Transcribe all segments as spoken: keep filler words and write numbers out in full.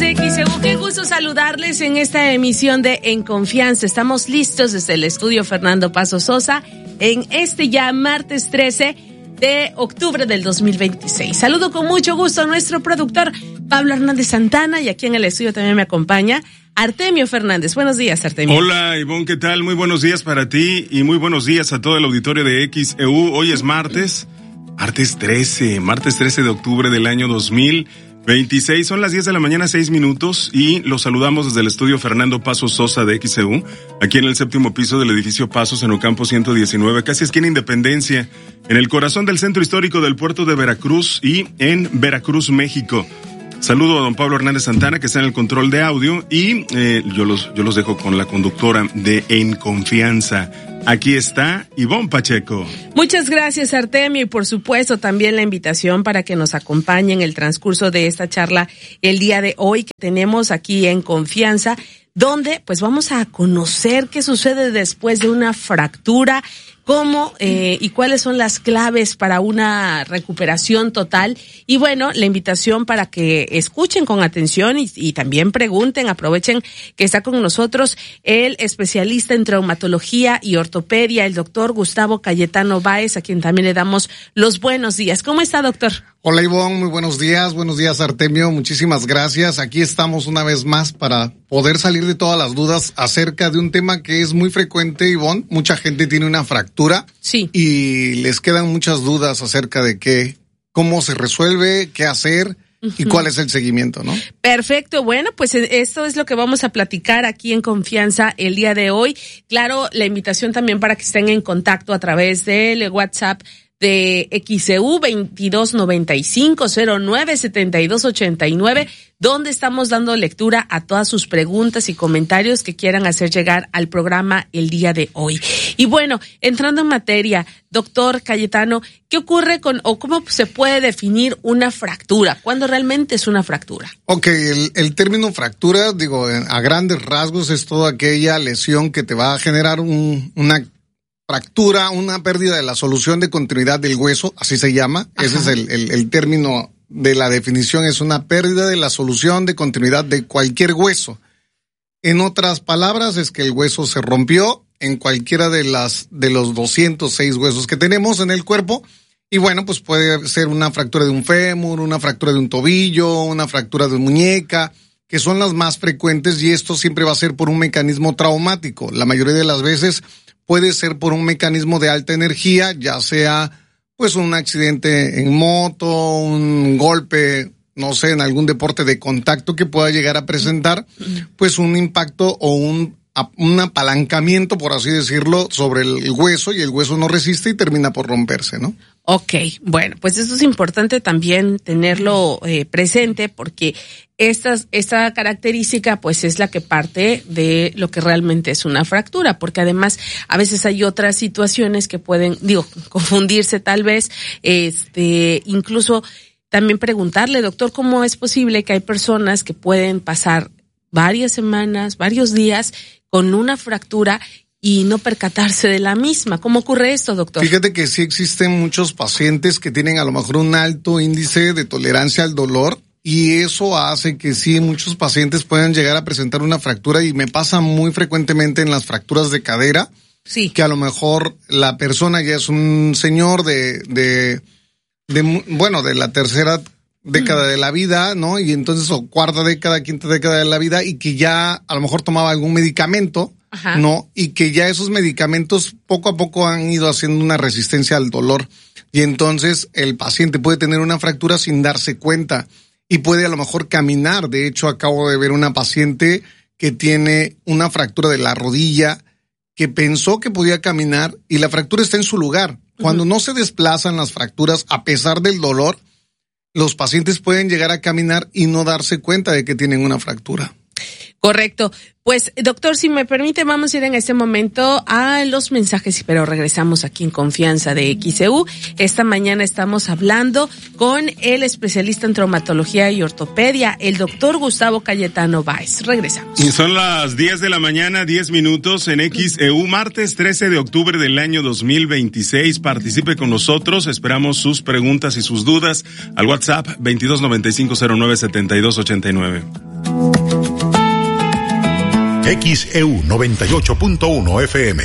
de X E U, qué gusto saludarles en esta emisión de En Confianza. Estamos listos desde el estudio Fernando Paso Sosa en este ya martes trece de octubre del dos mil veintiséis. Saludo con mucho gusto a nuestro productor Pablo Hernández Santana, y aquí en el estudio también me acompaña Artemio Fernández. Buenos días, Artemio. Hola, Ivonne, ¿qué tal? Muy buenos días para ti y muy buenos días a todo el auditorio de X E U. Hoy es martes, martes trece, martes trece de octubre del año dos mil veintiséis. Son las diez de la mañana, seis minutos, y los saludamos desde el estudio Fernando Paso Sosa de X E U, aquí en el séptimo piso del edificio Pasos en Ocampo ciento diecinueve, casi esquina Independencia, en el corazón del centro histórico del puerto de Veracruz y en Veracruz, México. Saludo a don Pablo Hernández Santana, que está en el control de audio, y eh, yo los yo los dejo con la conductora de En Confianza. Aquí está Ivonne Pacheco. Muchas gracias, Artemio, y por supuesto también la invitación para que nos acompañe en el transcurso de esta charla el día de hoy que tenemos aquí en Confianza, donde pues vamos a conocer qué sucede después de una fractura, cómo eh, y cuáles son las claves para una recuperación total. Y bueno, la invitación para que escuchen con atención y, y también pregunten, aprovechen que está con nosotros el especialista en traumatología y ortopedia, el doctor Gustavo Cayetano Báez, a quien también le damos los buenos días. ¿Cómo está, doctor? Hola, Ivonne, muy buenos días, buenos días, Artemio, muchísimas gracias. Aquí estamos una vez más para poder salir de todas las dudas acerca de un tema que es muy frecuente, Ivonne. Mucha gente tiene una fractura. Sí. Y les quedan muchas dudas acerca de qué, cómo se resuelve, qué hacer y cuál es el seguimiento, ¿no? Perfecto, bueno, pues esto es lo que vamos a platicar aquí en Confianza el día de hoy. Claro, la invitación también para que estén en contacto a través del WhatsApp de X E U veintidós noventa y cinco cero nueve setenta y dos ochenta y nueve, donde estamos dando lectura a todas sus preguntas y comentarios que quieran hacer llegar al programa el día de hoy. Y bueno, entrando en materia, doctor Cayetano, ¿qué ocurre con o cómo se puede definir una fractura? ¿Cuándo realmente es una fractura? Ok, el, el término fractura, digo, a grandes rasgos es toda aquella lesión que te va a generar un, una fractura, una pérdida de la solución de continuidad del hueso, así se llama. Ajá. Ese es el, el, el término de la definición, es una pérdida de la solución de continuidad de cualquier hueso. En otras palabras, es que el hueso se rompió en cualquiera de las de los doscientos seis huesos que tenemos en el cuerpo, y bueno, pues puede ser una fractura de un fémur, una fractura de un tobillo, una fractura de muñeca, que son las más frecuentes, y esto siempre va a ser por un mecanismo traumático. La mayoría de las veces puede ser por un mecanismo de alta energía, ya sea pues un accidente en moto, un golpe, no sé, en algún deporte de contacto que pueda llegar a presentar pues un impacto o un, un apalancamiento, por así decirlo, sobre el hueso, y el hueso no resiste y termina por romperse, ¿no? Ok, bueno, pues eso es importante también tenerlo eh, presente, porque esta, esta característica pues es la que parte de lo que realmente es una fractura, porque además a veces hay otras situaciones que pueden, digo, confundirse tal vez, este, incluso también preguntarle, doctor, ¿cómo es posible que hay personas que pueden pasar varias semanas, varios días con una fractura y no percatarse de la misma? ¿Cómo ocurre esto, doctor? Fíjate que sí existen muchos pacientes que tienen a lo mejor un alto índice de tolerancia al dolor, y eso hace que sí muchos pacientes puedan llegar a presentar una fractura, y me pasa muy frecuentemente en las fracturas de cadera. Sí. Que a lo mejor la persona ya es un señor de, de, de bueno, de la tercera década de la vida, ¿no? Y entonces, o cuarta década, quinta década de la vida, y que ya a lo mejor tomaba algún medicamento. Ajá. No, y que ya esos medicamentos poco a poco han ido haciendo una resistencia al dolor, y entonces el paciente puede tener una fractura sin darse cuenta y puede a lo mejor caminar. De hecho, acabo de ver una paciente que tiene una fractura de la rodilla, que pensó que podía caminar y la fractura está en su lugar. Cuando uh-huh. no se desplazan las fracturas a pesar del dolor, los pacientes pueden llegar a caminar y no darse cuenta de que tienen una fractura. Correcto. Pues, doctor, si me permite, vamos a ir en este momento a los mensajes, pero regresamos aquí en Confianza de X E U. Esta mañana estamos hablando con el especialista en traumatología y ortopedia, el doctor Gustavo Cayetano Báez. Regresamos. Y son las diez de la mañana, diez minutos en X E U, martes trece de octubre del año dos mil veintiséis. Participe con nosotros, esperamos sus preguntas y sus dudas al WhatsApp veintidós noventa y cinco cero nueve setenta y dos ochenta y nueve. X E U noventa y ocho punto uno F M.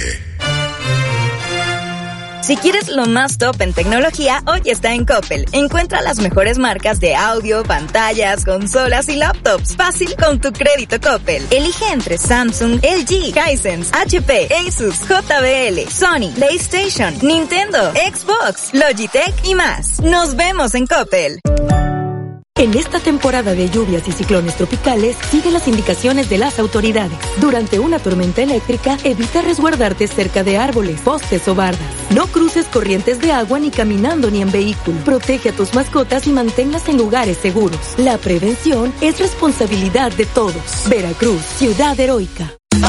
Si quieres lo más top en tecnología, hoy está en Coppel. Encuentra las mejores marcas de audio, pantallas, consolas y laptops. Fácil con tu crédito Coppel. Elige entre Samsung, L G, Hisense, H P, Asus, J B L, Sony, PlayStation, Nintendo, Xbox, Logitech y más. Nos vemos en Coppel. En esta temporada de lluvias y ciclones tropicales, sigue las indicaciones de las autoridades. Durante una tormenta eléctrica, evita resguardarte cerca de árboles, postes o bardas. No cruces corrientes de agua ni caminando ni en vehículo. Protege a tus mascotas y manténlas en lugares seguros. La prevención es responsabilidad de todos. Veracruz, ciudad heroica.